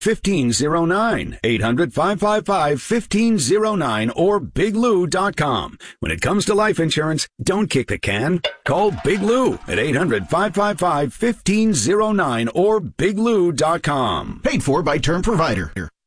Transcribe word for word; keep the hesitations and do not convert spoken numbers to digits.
fifteen oh nine. eight hundred, five five five, fifteen oh nine or big lou dot com. When it comes to life insurance, don't kick the can. Call Big Lou at eight hundred, five five five, fifteen oh nine or big lou dot com. Paid for by Term Provider.